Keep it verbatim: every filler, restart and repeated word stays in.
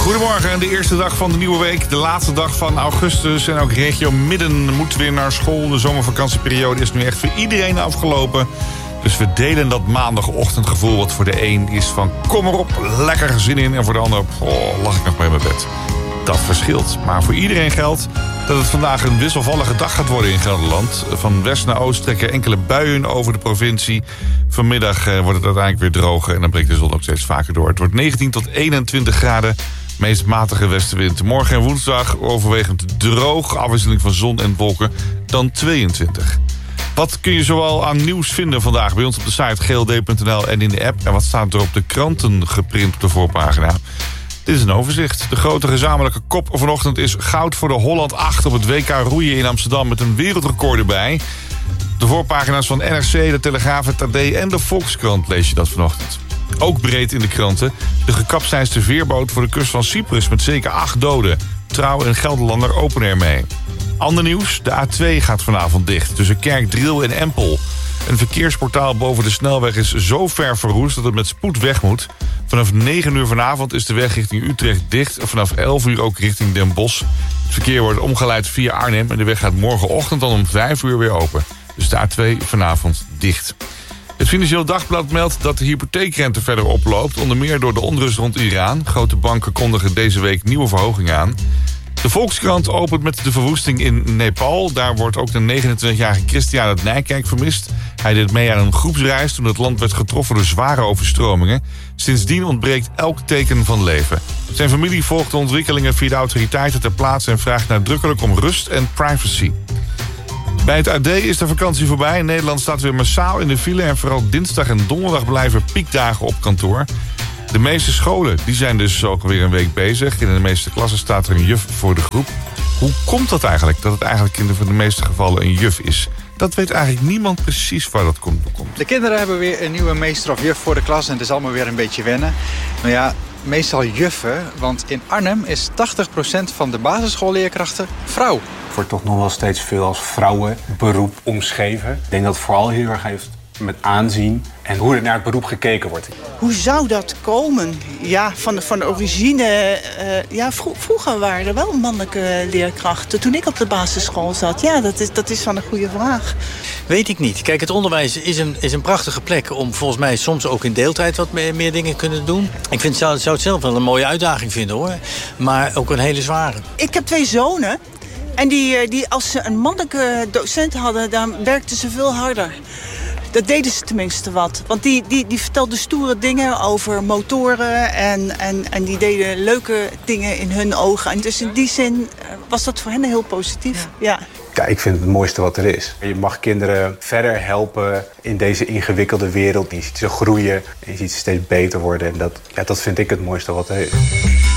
Goedemorgen, de eerste dag van de nieuwe week. De laatste dag van augustus. En ook regio Midden moet weer naar school. De zomervakantieperiode is nu echt voor iedereen afgelopen. Dus we delen dat maandagochtendgevoel wat voor de een is van kom erop, lekker zin in. En voor de ander, oh, lag ik nog bij mijn bed. Dat verschilt. Maar voor iedereen geldt dat het vandaag een wisselvallige dag gaat worden in Gelderland. Van west naar oost trekken enkele buien over de provincie. Vanmiddag eh, wordt het uiteindelijk weer droog en dan breekt de zon ook steeds vaker door. Het wordt negentien tot eenentwintig graden. Meest matige westenwind. Morgen en woensdag overwegend droog. Afwisseling van zon en wolken. Dan tweeëntwintig. Wat kun je zoal aan nieuws vinden vandaag bij ons op de site g l d punt n l en in de app? En wat staat er op de kranten geprint op de voorpagina? Dit is een overzicht. De grote gezamenlijke kop vanochtend is goud voor de Holland acht op het W K roeien in Amsterdam met een wereldrecord erbij. De voorpagina's van N R C, de Telegraaf, het A D en de Volkskrant lees je dat vanochtend. Ook breed in de kranten. De gekapseisde veerboot voor de kust van Cyprus met zeker acht doden. Trouw en Gelderlander openen ermee. Ander nieuws, de A twee gaat vanavond dicht tussen Kerkdriel en Empel. Een verkeersportaal boven de snelweg is zo ver verroest dat het met spoed weg moet. Vanaf negen uur vanavond is de weg richting Utrecht dicht. En vanaf elf uur ook richting Den Bosch. Het verkeer wordt omgeleid via Arnhem en de weg gaat morgenochtend dan om vijf uur weer open. Dus de A twee vanavond dicht. Het Financieel Dagblad meldt dat de hypotheekrente verder oploopt. Onder meer door de onrust rond Iran. Grote banken kondigen deze week nieuwe verhogingen aan. De Volkskrant opent met de verwoesting in Nepal. Daar wordt ook de negenentwintigjarige Christian uit Nijkerk vermist. Hij deed mee aan een groepsreis toen het land werd getroffen door zware overstromingen. Sindsdien ontbreekt elk teken van leven. Zijn familie volgt de ontwikkelingen via de autoriteiten ter plaatse en vraagt nadrukkelijk om rust en privacy. Bij het A D is de vakantie voorbij. Nederland staat weer massaal in de file en vooral dinsdag en donderdag blijven piekdagen op kantoor. De meeste scholen die zijn dus ook alweer een week bezig. In de meeste klassen staat er een juf voor de groep. Hoe komt dat eigenlijk, dat het eigenlijk in de, voor de meeste gevallen een juf is? Dat weet eigenlijk niemand precies waar dat komt. De kinderen hebben weer een nieuwe meester of juf voor de klas en het is allemaal weer een beetje wennen. Nou ja, meestal juffen, want in Arnhem is tachtig procent van de basisschoolleerkrachten vrouw. Wordt toch nog wel steeds veel als vrouwenberoep omschreven. Ik denk dat het vooral heel erg heeft met aanzien en hoe er naar het beroep gekeken wordt. Hoe zou dat komen? Ja, van de, van de origine. Uh, ja, vro- vroeger waren er wel mannelijke leerkrachten. Toen ik op de basisschool zat. Ja, dat is, dat is van een goede vraag. Weet ik niet. Kijk, het onderwijs is een, is een prachtige plek om volgens mij soms ook in deeltijd wat meer, meer dingen kunnen doen. Ik vind, zou, zou het zelf wel een mooie uitdaging vinden, hoor. Maar ook een hele zware. Ik heb twee zonen. En die, die, als ze een mannelijke docent hadden, dan werkten ze veel harder. Dat deden ze tenminste wat. Want die, die, die vertelden stoere dingen over motoren en, en, en die deden leuke dingen in hun ogen. En dus in die zin was dat voor hen heel positief. Ja. Ja, ik vind het het mooiste wat er is. Je mag kinderen verder helpen in deze ingewikkelde wereld. Je ziet ze groeien en je ziet ze steeds beter worden. En dat, ja, dat vind ik het mooiste wat er is.